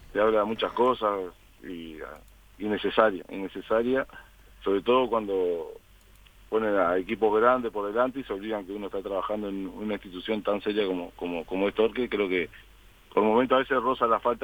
te habla de muchas cosas y innecesaria, sobre todo cuando ponen a equipos grandes por delante y se olvidan que uno está trabajando en una institución tan seria como es Torque. Creo que por momentos a veces roza la falta